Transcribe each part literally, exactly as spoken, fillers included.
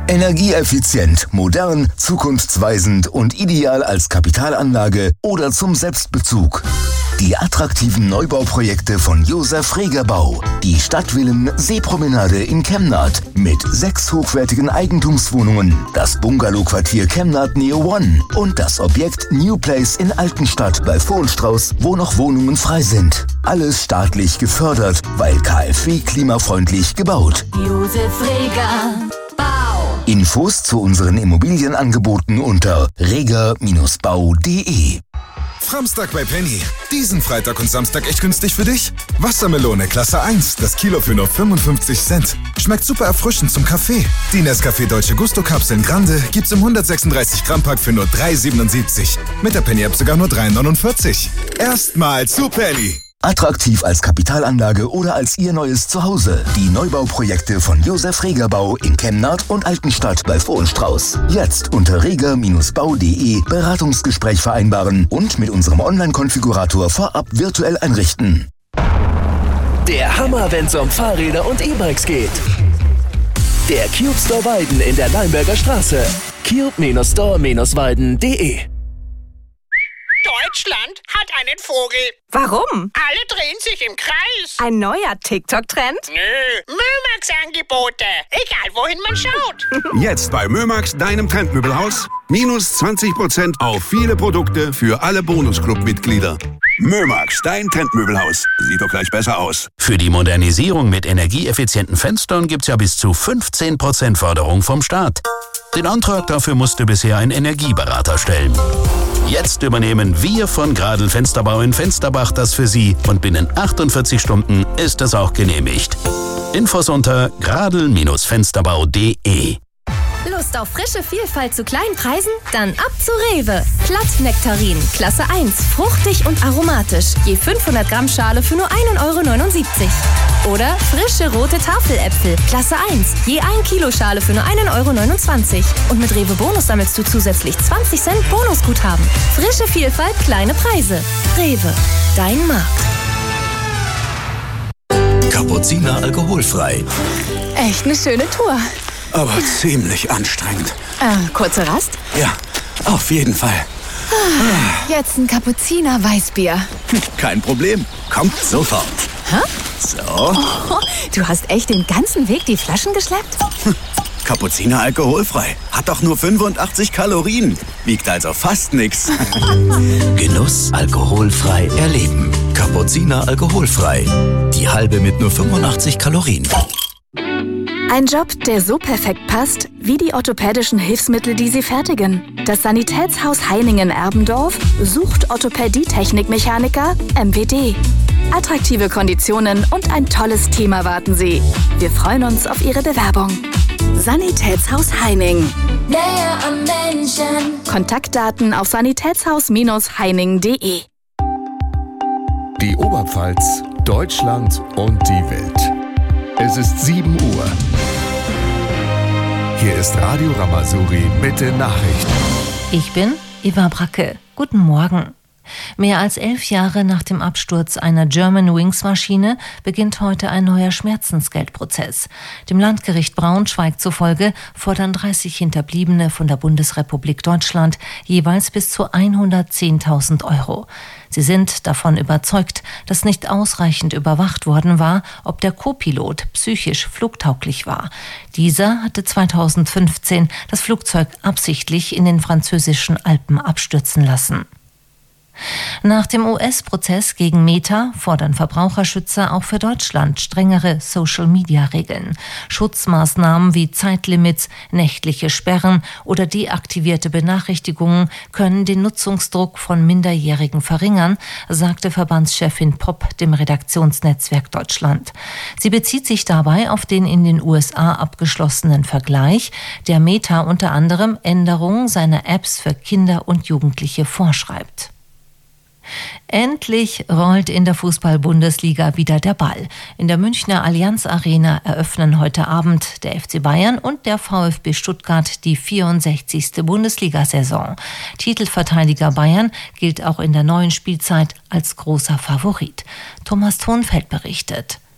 Energieeffizient, modern, zukunftsweisend und ideal als Kapitalanlage oder zum Selbstbezug. Die attraktiven Neubauprojekte von Josef Reger Bau. Die Stadtvillen Seepromenade in Kemnath mit sechs hochwertigen Eigentumswohnungen, das Bungalowquartier Kemnath Neo One und das Objekt New Place in Altenstadt bei Vohenstrauß, wo noch Wohnungen frei sind. Alles staatlich gefördert, weil KfW klimafreundlich gebaut. Josef Reger Bau. Infos zu unseren Immobilienangeboten unter reger Bindestrich bau punkt de. Framstag bei Penny. Diesen Freitag und Samstag echt günstig für dich? Wassermelone Klasse eins, das Kilo für nur fünfundfünfzig Cent. Schmeckt super erfrischend zum Kaffee. Die Nescafé Dolce Gusto Kapseln Grande gibt's im hundertsechsunddreißig Gramm Pack für nur drei siebenundsiebzig. Mit der Penny App sogar nur drei neunundvierzig. Erstmal zu Penny. Attraktiv als Kapitalanlage oder als Ihr neues Zuhause. Die Neubauprojekte von Josef Reger Bau in Kemnath und Altenstadt bei Vohenstrauß. Jetzt unter reger Bindestrich bau punkt de Beratungsgespräch vereinbaren und mit unserem Online-Konfigurator vorab virtuell einrichten. Der Hammer, wenn's um Fahrräder und E-Bikes geht. Der Cube Store Weiden in der Leimberger Straße. cube Store Weiden punkt de. Deutschland hat einen Vogel. Warum? Alle drehen sich im Kreis. Ein neuer TikTok-Trend? Nö, Mömax-Angebote. Egal, wohin man schaut. Jetzt bei Mömax, deinem Trendmöbelhaus. Minus zwanzig Prozent auf viele Produkte für alle Bonusclub-Mitglieder. Mömax, dein Trendmöbelhaus. Sieht doch gleich besser aus. Für die Modernisierung mit energieeffizienten Fenstern gibt's ja bis zu fünfzehn Prozent Förderung vom Staat. Den Antrag dafür musste bisher ein Energieberater stellen. Jetzt übernehmen wir von Gradl Fensterbau in Fensterbach das für Sie und binnen achtundvierzig Stunden ist es auch genehmigt. Infos unter gradl Fensterbau punkt de. Lust auf frische Vielfalt zu kleinen Preisen? Dann ab zu Rewe. Platt-Nektarin, Klasse eins, fruchtig und aromatisch. Je fünfhundert Gramm Schale für nur ein Euro neunundsiebzig. Oder frische rote Tafeläpfel, Klasse eins, je ein Kilo Schale für nur ein Euro neunundzwanzig. Und mit Rewe Bonus sammelst du zusätzlich zwanzig Cent Bonusguthaben. Frische Vielfalt, kleine Preise. Rewe, dein Markt. Kapuziner alkoholfrei. Echt eine schöne Tour. Aber ziemlich anstrengend. Äh, kurze Rast? Ja, auf jeden Fall. Jetzt ein Kapuziner Weißbier. Kein Problem. Kommt sofort. Hä? So. Oh, du hast echt den ganzen Weg die Flaschen geschleppt? Kapuziner alkoholfrei. Hat doch nur fünfundachtzig Kalorien. Wiegt also fast nix. Genuss alkoholfrei erleben. Kapuziner alkoholfrei. Die halbe mit nur fünfundachtzig Kalorien. Ein Job, der so perfekt passt, wie die orthopädischen Hilfsmittel, die sie fertigen. Das Sanitätshaus Heiningen-Erbendorf sucht Orthopädie-Technikmechaniker M W D. Attraktive Konditionen und ein tolles Team erwarten Sie. Wir freuen uns auf Ihre Bewerbung. Sanitätshaus Heining. Näher am Menschen. Kontaktdaten auf sanitätshaus Heining punkt de. Die Oberpfalz, Deutschland und die Welt. Es ist sieben Uhr. Hier ist Radio Ramazuri mit den Nachrichten. Ich bin Eva Bracke. Guten Morgen. Mehr als elf Jahre nach dem Absturz einer Germanwings-Maschine beginnt heute ein neuer Schmerzensgeldprozess. Dem Landgericht Braunschweig zufolge fordern dreißig Hinterbliebene von der Bundesrepublik Deutschland jeweils bis zu hundertzehntausend Euro. Sie sind davon überzeugt, dass nicht ausreichend überwacht worden war, ob der Co-Pilot psychisch flugtauglich war. Dieser hatte zweitausendfünfzehn das Flugzeug absichtlich in den französischen Alpen abstürzen lassen. Nach dem U S-Prozess gegen Meta fordern Verbraucherschützer auch für Deutschland strengere Social-Media-Regeln. Schutzmaßnahmen wie Zeitlimits, nächtliche Sperren oder deaktivierte Benachrichtigungen können den Nutzungsdruck von Minderjährigen verringern, sagte Verbandschefin Popp dem Redaktionsnetzwerk Deutschland. Sie bezieht sich dabei auf den in den U S A abgeschlossenen Vergleich, der Meta unter anderem Änderungen seiner Apps für Kinder und Jugendliche vorschreibt. Endlich rollt in der Fußball-Bundesliga wieder der Ball. In der Münchner Allianz Arena eröffnen heute Abend der F C Bayern und der VfB Stuttgart die vierundsechzigste Bundesliga-Saison. Titelverteidiger Bayern gilt auch in der neuen Spielzeit als großer Favorit. Thomas Thonfeld berichtet.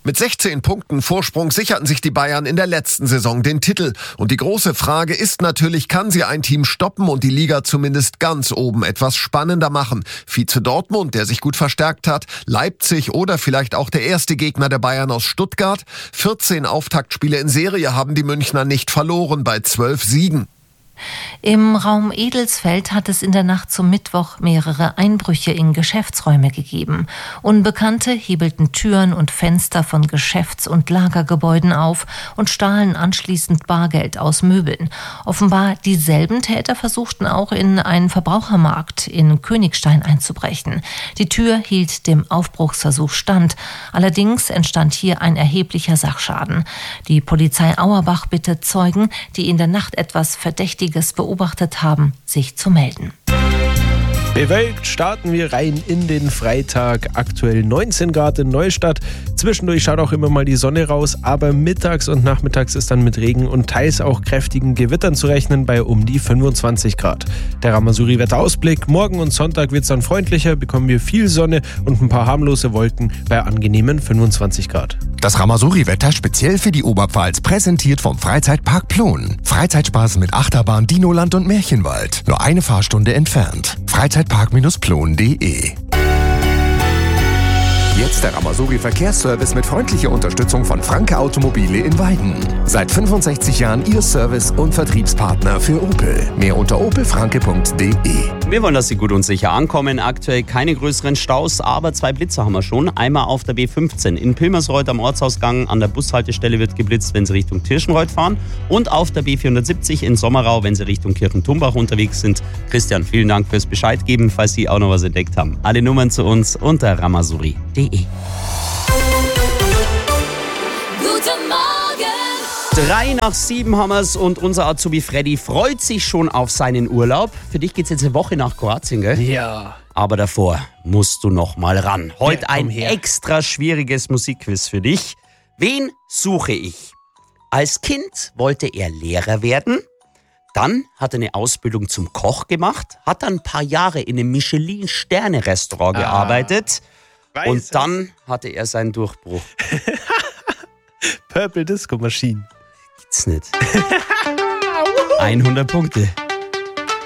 Mit sechzehn Punkten Vorsprung sicherten sich die Bayern in der letzten Saison den Titel. Und die große Frage ist natürlich, kann sie ein Team stoppen und die Liga zumindest ganz oben etwas spannender machen? Vize Dortmund, der sich gut verstärkt hat, Leipzig oder vielleicht auch der erste Gegner der Bayern aus Stuttgart. vierzehn Auftaktspiele in Serie haben die Münchner nicht verloren bei zwölf Siegen. Im Raum Edelsfeld hat es in der Nacht zum Mittwoch mehrere Einbrüche in Geschäftsräume gegeben. Unbekannte hebelten Türen und Fenster von Geschäfts- und Lagergebäuden auf und stahlen anschließend Bargeld aus Möbeln. Offenbar dieselben Täter versuchten auch in einen Verbrauchermarkt in Königstein einzubrechen. Die Tür hielt dem Aufbruchsversuch stand. Allerdings entstand hier ein erheblicher Sachschaden. Die Polizei Auerbach bittet Zeugen, die in der Nacht etwas Verdächtiges beobachtet haben, sich zu melden. Bewölkt starten wir rein in den Freitag. Aktuell neunzehn Grad in Neustadt. Zwischendurch schaut auch immer mal die Sonne raus, aber mittags und nachmittags ist dann mit Regen und teils auch kräftigen Gewittern zu rechnen bei um die fünfundzwanzig Grad. Der Ramasuri-Wetterausblick: Morgen und Sonntag wird es dann freundlicher, bekommen wir viel Sonne und ein paar harmlose Wolken bei angenehmen fünfundzwanzig Grad. Das Ramasuri-Wetter speziell für die Oberpfalz, präsentiert vom Freizeitpark Plon. Freizeitspaß mit Achterbahn, Dinoland und Märchenwald. Nur eine Fahrstunde entfernt. Freizeitpark Plon punkt de. Jetzt der Ramasuri Verkehrsservice mit freundlicher Unterstützung von Franke Automobile in Weiden. Seit fünfundsechzig Jahren Ihr Service- und Vertriebspartner für Opel. Mehr unter opel franke punkt de. Wir wollen, dass Sie gut und sicher ankommen. Aktuell keine größeren Staus, aber zwei Blitzer haben wir schon. Einmal auf der B fünfzehn in Pilmersreuth am Ortsausgang. An der Bushaltestelle wird geblitzt, wenn Sie Richtung Tirschenreuth fahren. Und auf der B vierhundertsiebzig in Sommerau, wenn Sie Richtung Kirchentumbach unterwegs sind. Christian, vielen Dank fürs Bescheid geben, falls Sie auch noch was entdeckt haben. Alle Nummern zu uns unter ramasuri punkt de. Guten Morgen! Drei nach sieben haben wir's und unser Azubi Freddy freut sich schon auf seinen Urlaub. Für dich geht's jetzt eine Woche nach Kroatien, gell? Ja. Aber davor musst du noch mal ran. Heute Ja, ein komm her. extra schwieriges Musikquiz für dich. Wen suche ich? Als Kind wollte er Lehrer werden. Dann hat er eine Ausbildung zum Koch gemacht, hat dann ein paar Jahre in einem Michelin-Sterne-Restaurant Ah. gearbeitet. Weiß und es. dann hatte er seinen Durchbruch. Purple Disco Machine. Gibt's nicht. hundert Punkte.